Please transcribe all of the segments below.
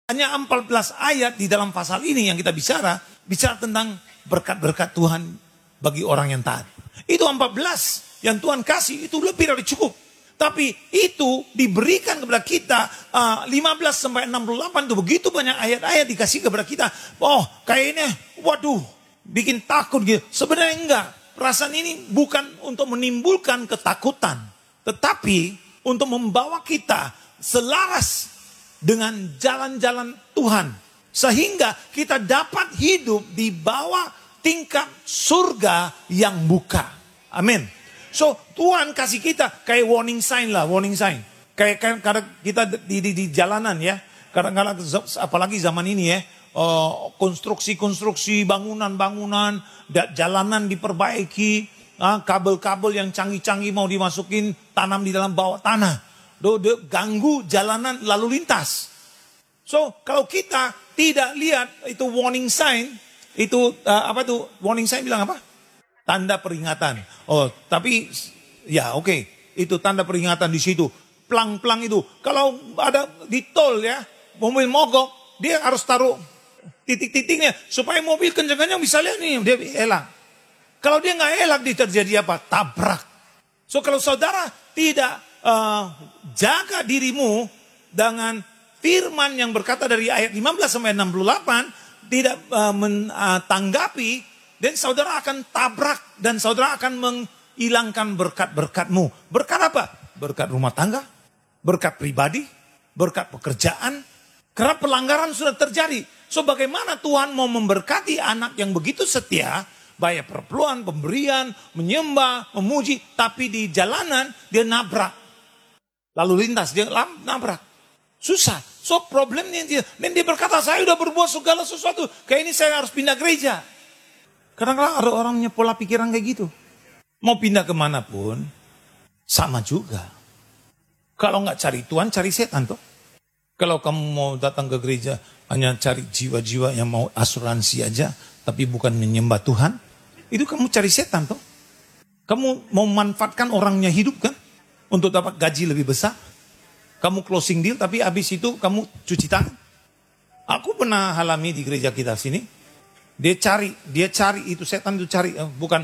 Hanya 14 ayat di dalam pasal ini yang kita bicara tentang berkat-berkat Tuhan bagi orang yang taat. Itu 14 yang Tuhan kasih, itu lebih dari cukup. Tapi itu diberikan kepada kita 15 sampai 68 itu begitu banyak ayat-ayat dikasih kepada kita. Oh, kayaknya waduh, bikin takut gitu. Sebenarnya enggak. Perasaan ini bukan untuk menimbulkan ketakutan, tetapi untuk membawa kita selaras dengan jalan-jalan Tuhan. Sehingga kita dapat hidup di bawah tingkat surga yang buka. Amin. So Tuhan kasih kita kayak warning sign lah, warning sign. Kayak kadang kita di jalanan ya. Kadang-kadang apalagi zaman ini ya. Konstruksi bangunan-bangunan, jalanan diperbaiki. Kabel-kabel yang canggih-canggih mau dimasukin, tanam di dalam bawah tanah. Ganggu jalanan lalu lintas. So kalau kita tidak lihat itu warning sign, itu apa tuh warning sign bilang apa? Tanda peringatan. Oh tapi ya oke, itu tanda peringatan di situ. Plang-plang itu. Kalau ada di tol ya, mobil mogok, dia harus taruh titik-titiknya supaya mobil kencang-kencang bisa lihat nih dia elak. Kalau dia nggak elak, dia terjadi apa? Tabrak. So kalau saudara tidak jaga dirimu dengan firman yang berkata dari ayat 15 sampai 68 tidak tanggapi, dan saudara akan tabrak dan saudara akan menghilangkan berkat-berkatmu. Berkat apa? Berkat rumah tangga, berkat pribadi, berkat pekerjaan. Karena pelanggaran sudah terjadi. So bagaimana Tuhan mau memberkati anak yang begitu setia, bayar perpuluhan, pemberian, menyembah, memuji, tapi di jalanan dia nabrak. Lalu lintas, dia nabrak. Susah. So problemnya dia. Dan dia berkata, saya udah berbuat segala sesuatu. Kayak ini saya harus pindah gereja. Kadang-kadang ada orangnya pola pikiran kayak gitu. Mau pindah kemanapun, sama juga. Kalau nggak cari Tuhan, cari setan toh. Kalau kamu mau datang ke gereja, hanya cari jiwa-jiwa yang mau asuransi aja, tapi bukan menyembah Tuhan, itu kamu cari setan toh. Kamu mau manfaatkan orangnya hidup kan? Untuk dapat gaji lebih besar. Kamu closing deal tapi habis itu kamu cuci tangan. Aku pernah alami di gereja kita sini. Dia cari itu setan itu cari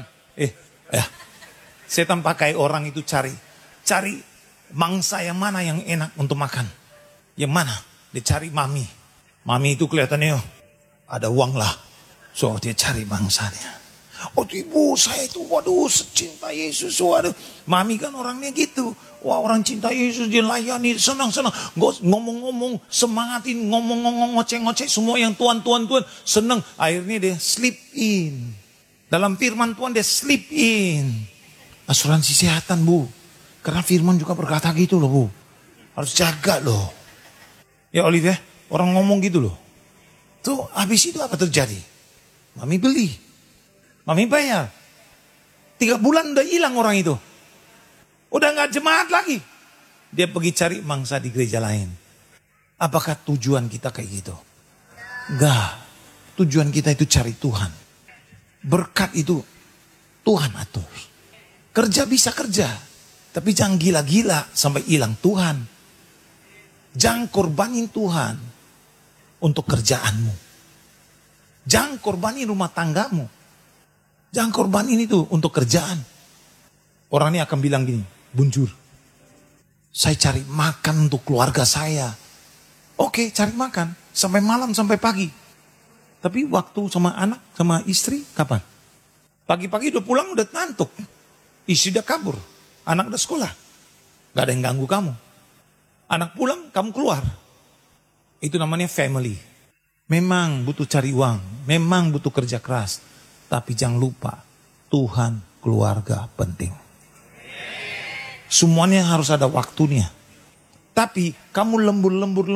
setan pakai orang itu cari mangsa yang mana yang enak untuk makan. Yang mana? Dia cari mami. Mami itu kelihatannya ada uang lah. So dia cari mangsanya. Oh ibu saya itu waduh cinta Yesus waduh. Mami kan orangnya gitu. Wah orang cinta Yesus dia layani senang-senang. Ngomong-ngomong semangatin ngomong-ngomong ngoceh-ngoceh semua yang Tuhan senang. Akhirnya dia slip in. Dalam firman Tuhan dia slip in. Asuransi kesehatan bu. Karena firman juga berkata gitu loh bu. Harus jaga loh. Ya Olivia orang ngomong gitu loh. Tuh habis itu apa terjadi? Mami beli. Mami bayar. 3 bulan udah hilang orang itu. Udah gak jemaat lagi. Dia pergi cari mangsa di gereja lain. Apakah tujuan kita kayak gitu? Enggak. Tujuan kita itu cari Tuhan. Berkat itu Tuhan atur. Kerja bisa kerja. Tapi jangan gila-gila sampai hilang Tuhan. Jangan korbanin Tuhan untuk kerjaanmu. Jangan korbanin rumah tanggamu. Jangan korbanin itu untuk kerjaan. Orang ini akan bilang gini, Bunjur, saya cari makan untuk keluarga saya. Oke, cari makan. Sampai malam, sampai pagi. Tapi waktu sama anak, sama istri, kapan? Pagi-pagi udah pulang, udah ngantuk. Istri udah kabur. Anak udah sekolah. Gak ada yang ganggu kamu. Anak pulang, kamu keluar. Itu namanya family. Memang butuh cari uang. Memang butuh kerja keras. Tapi jangan lupa, Tuhan keluarga penting. Semuanya harus ada waktunya. Tapi kamu lembur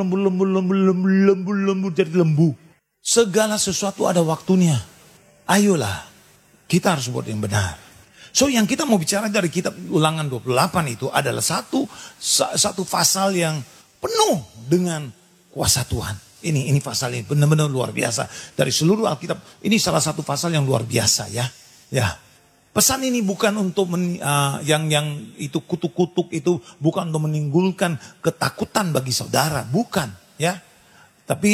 jadi lembu. Segala sesuatu ada waktunya. Ayolah, kita harus buat yang benar. So yang kita mau bicara dari kitab Ulangan 28 itu adalah satu pasal yang penuh dengan kuasa Tuhan. Ini pasal ini benar-benar luar biasa. Dari seluruh Alkitab, ini salah satu pasal yang luar biasa ya. Ya. Pesan ini bukan untuk yang itu kutuk-kutuk itu bukan untuk menimbulkan ketakutan bagi saudara, bukan ya. Tapi